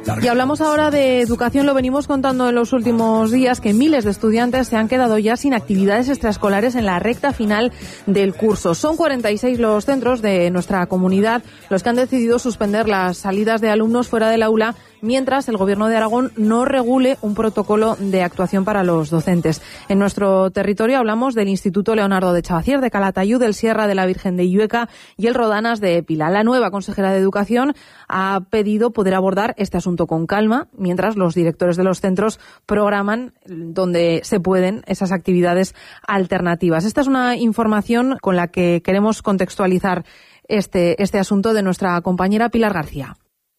Y hablamos ahora de educación. Lo venimos contando en los últimos días, que miles de estudiantes se han quedado ya sin actividades extraescolares en la recta final del curso. Son 46 los centros de nuestra comunidad los que han decidido suspender las salidas de alumnos fuera del aula, mientras el Gobierno de Aragón no regule un protocolo de actuación para los docentes. En nuestro territorio hablamos del Instituto Leonardo de Chavacier de Calatayud, del Sierra de la Virgen de Illueca y el Rodanas de Épila. La nueva consejera de Educación ha pedido poder abordar este asunto con calma, mientras los directores de los centros programan donde se pueden esas actividades alternativas. Esta es una información con la que queremos contextualizar este asunto de nuestra compañera Pilar García.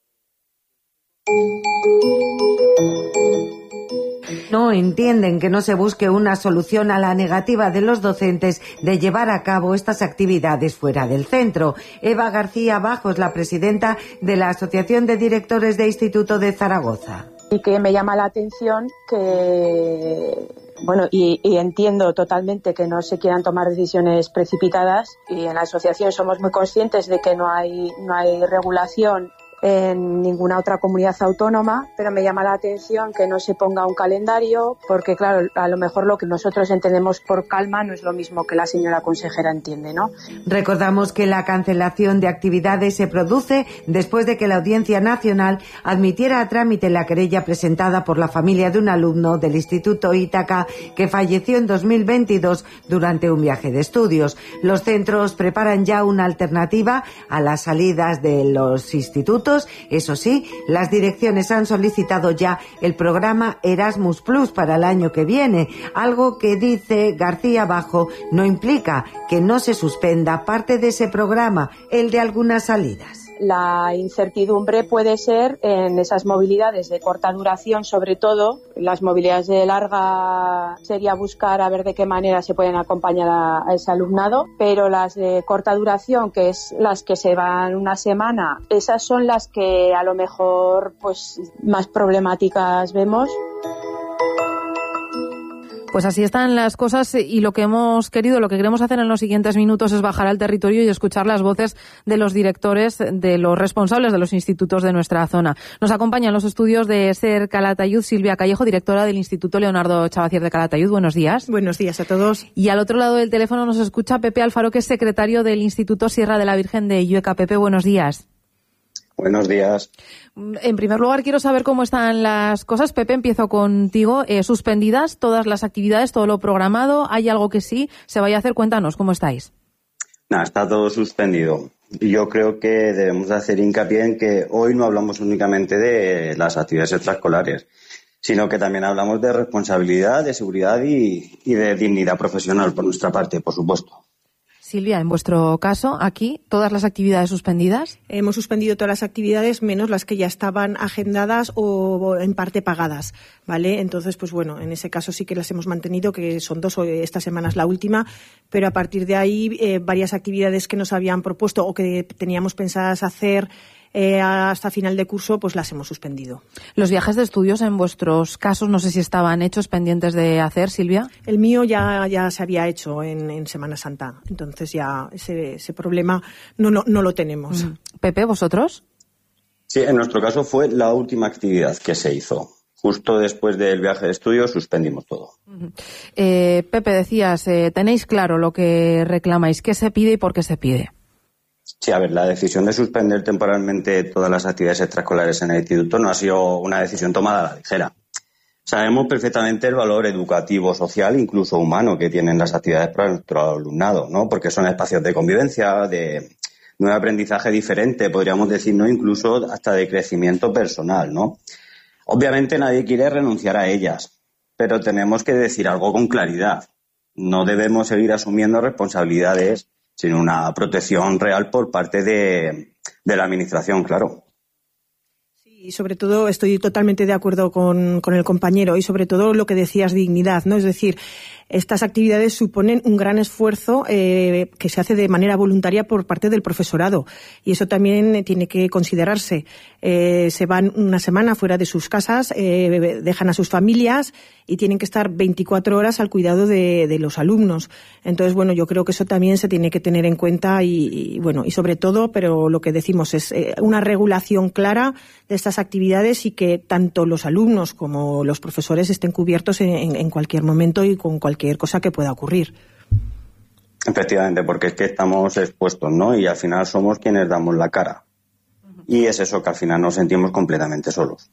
No entienden que no se busque una solución a la negativa de los docentes de llevar a cabo estas actividades fuera del centro. Eva García Bajo es la presidenta de la Asociación de Directores de Instituto de Zaragoza. Y que me llama la atención que, bueno, y entiendo totalmente que no se quieran tomar decisiones precipitadas, y en la asociación somos muy conscientes de que no hay regulación en ninguna otra comunidad autónoma, pero me llama la atención que no se ponga un calendario, porque claro, a lo mejor lo que nosotros entendemos por calma no es lo mismo que la señora consejera entiende, ¿no? Recordamos que la cancelación de actividades se produce después de que la Audiencia Nacional admitiera a trámite la querella presentada por la familia de un alumno del Instituto Ítaca que falleció en 2022 durante un viaje de estudios. Los centros preparan ya una alternativa a las salidas de los institutos. Eso sí, las direcciones han solicitado ya el programa Erasmus Plus para el año que viene, algo que, dice García Bajo, no implica que no se suspenda parte de ese programa, el de algunas salidas. La incertidumbre puede ser en esas movilidades de corta duración, sobre todo. Las movilidades de larga sería buscar a ver de qué manera se pueden acompañar a ese alumnado, pero las de corta duración, que es las que se van una semana, esas son las que a lo mejor pues más problemáticas vemos. Pues así están las cosas, y lo que queremos hacer en los siguientes minutos es bajar al territorio y escuchar las voces de los directores, de los responsables de los institutos de nuestra zona. Nos acompaña en los estudios de SER Calatayud Silvia Callejo, directora del Instituto Leonardo Chavacier de Calatayud. Buenos días. Buenos días a todos. Y al otro lado del teléfono nos escucha Pepe Alfaro, que es secretario del Instituto Sierra de la Virgen de Illueca. Pepe, buenos días. Buenos días. En primer lugar, quiero saber cómo están las cosas. Pepe, empiezo contigo. ¿Suspendidas todas las actividades, todo lo programado? ¿Hay algo que sí se vaya a hacer? Cuéntanos, ¿cómo estáis? Está todo suspendido. Yo creo que debemos hacer hincapié en que hoy no hablamos únicamente de las actividades extraescolares, sino que también hablamos de responsabilidad, de seguridad y de dignidad profesional por nuestra parte, por supuesto. Silvia, en vuestro caso, aquí, ¿todas las actividades suspendidas? Hemos suspendido todas las actividades, menos las que ya estaban agendadas o en parte pagadas, ¿vale? Entonces, pues bueno, en ese caso sí que las hemos mantenido, que son 2, esta semana es la última, pero a partir de ahí, varias actividades que nos habían propuesto o que teníamos pensadas hacer hasta final de curso, pues las hemos suspendido. Los viajes de estudios en vuestros casos, no sé si estaban hechos, pendientes de hacer, Silvia. El mío ya se había hecho en Semana Santa, entonces ya ese problema no lo tenemos. Pepe, ¿vosotros? Sí, en nuestro caso fue la última actividad que se hizo. Justo después del viaje de estudios suspendimos todo. Pepe, decías, tenéis claro lo que reclamáis, qué se pide y por qué se pide. Sí, a ver, la decisión de suspender temporalmente todas las actividades extraescolares en el instituto no ha sido una decisión tomada a la ligera. Sabemos perfectamente el valor educativo, social, incluso humano que tienen las actividades para nuestro alumnado, ¿no? Porque son espacios de convivencia, de un aprendizaje diferente, podríamos decir, ¿no? Incluso hasta de crecimiento personal, ¿no? Obviamente nadie quiere renunciar a ellas, pero tenemos que decir algo con claridad. No debemos seguir asumiendo responsabilidades sin una protección real por parte de la Administración, claro. Y sobre todo estoy totalmente de acuerdo con el compañero, y sobre todo lo que decías, dignidad, ¿no? Es decir, estas actividades suponen un gran esfuerzo que se hace de manera voluntaria por parte del profesorado, y eso también tiene que considerarse. Se van una semana fuera de sus casas, dejan a sus familias y tienen que estar 24 horas al cuidado de los alumnos. Entonces, bueno, yo creo que eso también se tiene que tener en cuenta y sobre todo, pero lo que decimos es una regulación clara estas actividades y que tanto los alumnos como los profesores estén cubiertos en cualquier momento y con cualquier cosa que pueda ocurrir. Efectivamente, porque es que estamos expuestos, ¿no? Y al final somos quienes damos la cara. Y es eso, que al final nos sentimos completamente solos.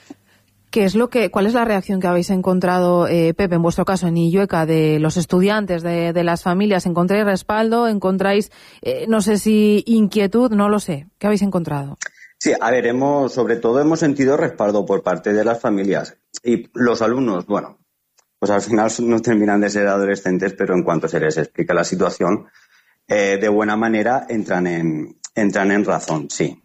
¿Cuál es la reacción que habéis encontrado, Pepe, en vuestro caso en Illueca, de los estudiantes, de las familias? ¿Encontráis respaldo? ¿Encontráis, no sé si inquietud? No lo sé. ¿Qué habéis encontrado? Sí, a ver, sobre todo hemos sentido respaldo por parte de las familias. Y los alumnos, bueno, pues al final no terminan de ser adolescentes, pero en cuanto se les explica la situación, de buena manera entran en razón, sí.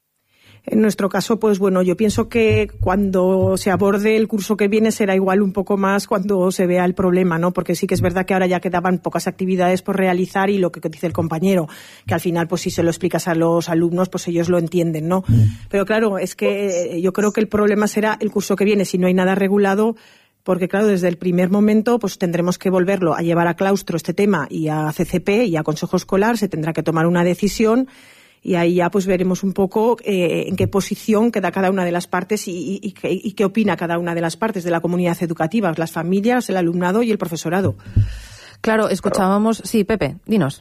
En nuestro caso, pues bueno, yo pienso que cuando se aborde el curso que viene será igual un poco más cuando se vea el problema, ¿no? Porque sí que es verdad que ahora ya quedaban pocas actividades por realizar y lo que dice el compañero, que al final, pues si se lo explicas a los alumnos, pues ellos lo entienden, ¿no? Pero claro, es que yo creo que el problema será el curso que viene, si no hay nada regulado, porque claro, desde el primer momento pues tendremos que volverlo a llevar a claustro este tema y a CCP y a Consejo Escolar, se tendrá que tomar una decisión. Y ahí ya pues veremos un poco en qué posición queda cada una de las partes y qué opina cada una de las partes de la comunidad educativa, las familias, el alumnado y el profesorado. Claro, escuchábamos... Sí, Pepe, dinos.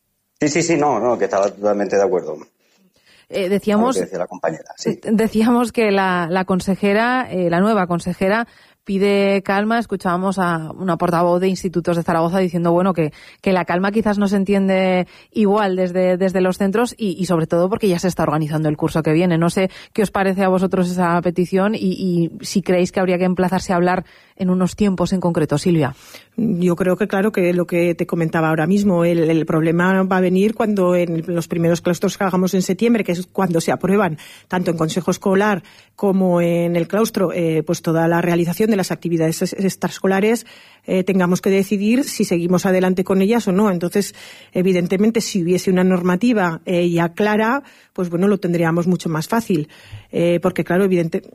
Sí, no, que estaba totalmente de acuerdo. Decíamos... Decía la compañera, sí. Decíamos que la consejera, la nueva consejera, pide calma. Escuchábamos a una portavoz de Institutos de Zaragoza diciendo, bueno, que la calma quizás no se entiende igual desde los centros y sobre todo porque ya se está organizando el curso que viene. No sé qué os parece a vosotros esa petición y si creéis que habría que emplazarse a hablar en unos tiempos en concreto, Silvia. Yo creo que claro que lo que te comentaba ahora mismo, el problema va a venir cuando en los primeros claustros que hagamos en septiembre, que es cuando se aprueban tanto en Consejo Escolar como en el claustro, pues toda la realización de las actividades extraescolares, tengamos que decidir si seguimos adelante con ellas o no. Entonces, evidentemente, si hubiese una normativa ya clara, pues bueno, lo tendríamos mucho más fácil. Porque claro,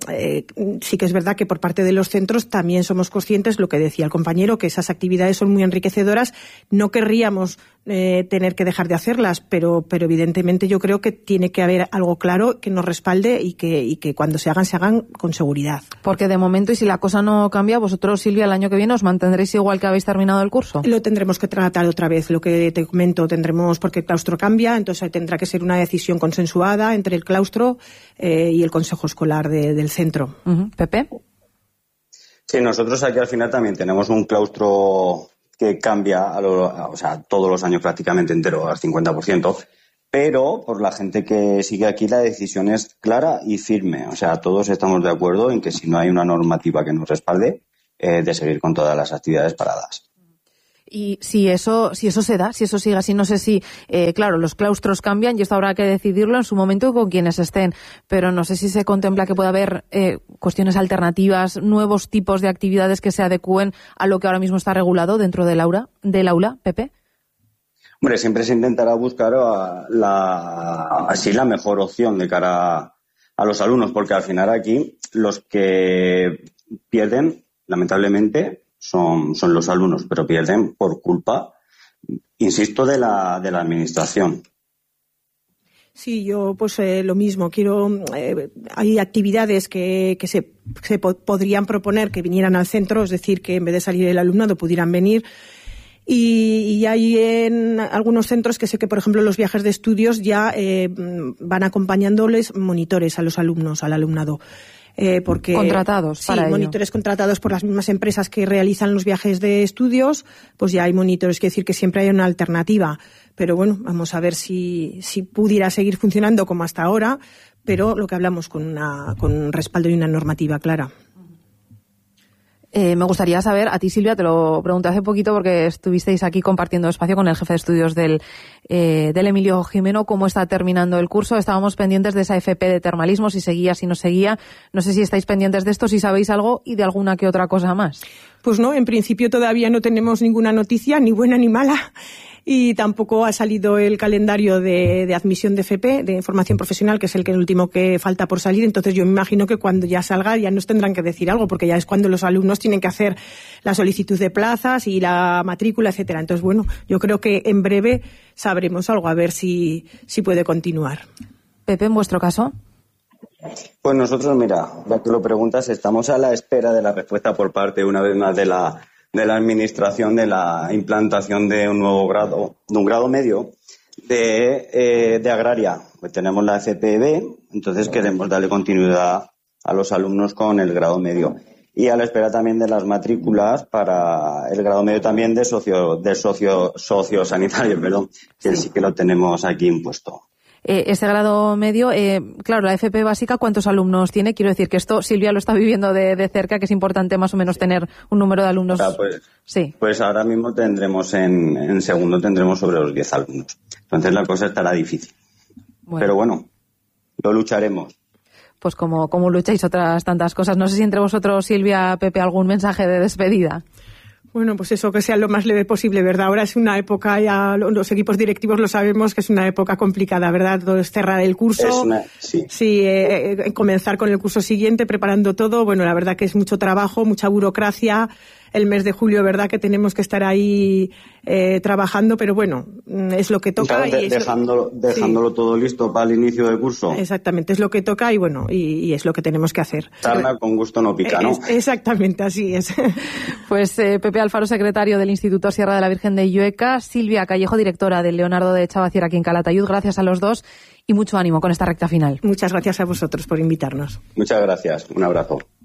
sí que es verdad que por parte de los centros también somos conscientes, lo que decía el compañero, que esas actividades son muy enriquecedoras. No querríamos tener que dejar de hacerlas, pero evidentemente yo creo que tiene que haber algo claro que nos respalde y que cuando se hagan con seguridad. Porque de momento, y si la cosa no cambia, vosotros, Silvia, el año que viene os mantendréis igual que habéis terminado el curso. Lo tendremos que tratar otra vez, lo que te comento, porque el claustro cambia, entonces tendrá que ser una decisión consensuada entre el claustro y el Consejo Escolar del centro. Pepe. Sí, nosotros aquí al final también tenemos un claustro que cambia todos los años prácticamente entero, al 50%, pero por la gente que sigue aquí la decisión es clara y firme. O sea, todos estamos de acuerdo en que si no hay una normativa que nos respalde, de seguir con todas las actividades paradas. Y si eso se da, si eso sigue así, no sé si, claro, los claustros cambian y esto habrá que decidirlo en su momento con quienes estén, pero no sé si se contempla que pueda haber cuestiones alternativas, nuevos tipos de actividades que se adecúen a lo que ahora mismo está regulado dentro del aula, Pepe. Hombre, siempre se intentará buscar la mejor opción de cara a los alumnos, porque al final aquí los que pierden, lamentablemente, son los alumnos, pero pierden por culpa, insisto, de la administración. Sí, yo pues lo mismo. Hay actividades que se podrían proponer que vinieran al centro, es decir, que en vez de salir el alumnado pudieran venir. Y hay en algunos centros que sé que, por ejemplo, los viajes de estudios ya van acompañándoles monitores a los alumnos, al alumnado. Porque contratados para ello. Monitores contratados por las mismas empresas que realizan los viajes de estudios, pues ya hay monitores, quiere decir que siempre hay una alternativa. Pero bueno, vamos a ver si pudiera seguir funcionando como hasta ahora, pero lo que hablamos con un respaldo y una normativa clara. Me gustaría saber, a ti, Silvia, te lo pregunté hace poquito porque estuvisteis aquí compartiendo espacio con el jefe de estudios del Emilio Gimeno, cómo está terminando el curso. Estábamos pendientes de esa FP de termalismo, si seguía, si no seguía. No sé si estáis pendientes de esto, si sabéis algo y de alguna que otra cosa más. Pues no, en principio todavía no tenemos ninguna noticia, ni buena ni mala. Y tampoco ha salido el calendario de admisión de FP, de formación profesional, que es el último que falta por salir. Entonces yo me imagino que cuando ya salga ya nos tendrán que decir algo, porque ya es cuando los alumnos tienen que hacer la solicitud de plazas y la matrícula, etcétera. Entonces, bueno, yo creo que en breve sabremos algo, a ver si puede continuar. Pepe, en vuestro caso. Pues nosotros, mira, ya que lo preguntas, estamos a la espera de la respuesta por parte, una vez más, de la Administración de la implantación de un nuevo grado, de un grado medio de agraria. Pues tenemos la FPB, entonces queremos darle continuidad a los alumnos con el grado medio. Y a la espera también de las matrículas para el grado medio también de sociosanitario, perdón, que sí que lo tenemos aquí impuesto. Ese grado medio, claro, la FP básica, ¿cuántos alumnos tiene? Quiero decir que esto Silvia lo está viviendo de cerca, que es importante más o menos tener un número de alumnos. Pues ahora mismo tendremos en segundo tendremos sobre los 10 alumnos. Entonces la cosa estará difícil. Bueno. Pero bueno, lo lucharemos. Pues como lucháis otras tantas cosas. No sé si entre vosotros, Silvia, Pepe, algún mensaje de despedida. Bueno, pues eso, que sea lo más leve posible, ¿verdad? Ahora es una época, ya los equipos directivos lo sabemos, que es una época complicada, ¿verdad? Todo es cerrar el curso, comenzar con el curso siguiente, preparando todo. Bueno, la verdad que es mucho trabajo, mucha burocracia. El mes de julio, ¿verdad?, que tenemos que estar ahí trabajando, pero bueno, es lo que toca. Dejándolo todo listo para el inicio del curso. Exactamente, es lo que toca y bueno, y es lo que tenemos que hacer. Sarna con gusto no pica, ¿no? Exactamente, así es. Pues Pepe Alfaro, secretario del Instituto Sierra de la Virgen de Llueca, Silvia Callejo, directora del Leonardo de Chavacier aquí en Calatayud, gracias a los dos y mucho ánimo con esta recta final. Muchas gracias a vosotros por invitarnos. Muchas gracias, un abrazo.